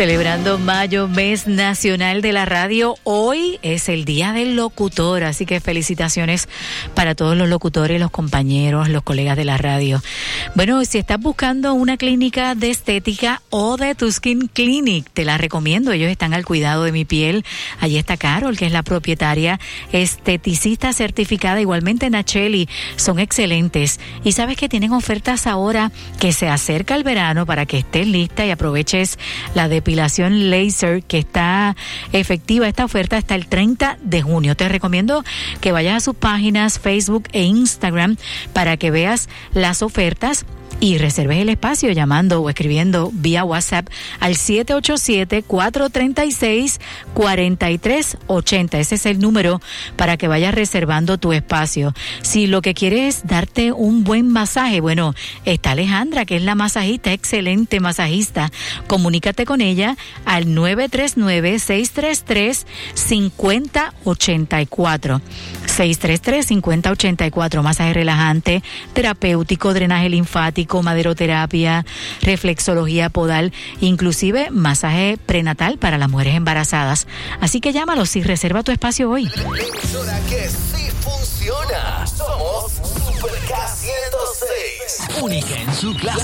Celebrando mayo, mes nacional de la radio. Hoy es el Día del Locutor, así que felicitaciones para todos los locutores, los compañeros, los colegas de la radio. Bueno, si estás buscando una clínica de estética o de Tu Skin Clinic, te la recomiendo. Ellos están al cuidado de mi piel. Allí está Carol, que es la propietaria, esteticista certificada, igualmente Nacheli. Son excelentes. Y sabes que tienen ofertas ahora que se acerca el verano para que estés lista y aproveches la depilación láser que está efectiva. Esta oferta hasta el 30 de junio. Te recomiendo que vayas a sus páginas Facebook e Instagram para que veas las ofertas y reserves el espacio llamando o escribiendo vía WhatsApp al 787-436-4380. Ese es el número para que vayas reservando tu espacio. Si lo que quieres es darte un buen masaje, bueno, está Alejandra, que es la masajista, excelente masajista. Comunícate con ella al 939-633-5084. 633-5084. Masaje relajante, terapéutico, drenaje linfático, maderoterapia, reflexología podal, inclusive masaje prenatal para las mujeres embarazadas. Así que llámalos y reserva tu espacio hoy. Emisora que sí funciona. Somos Super K 106. Única en su clase.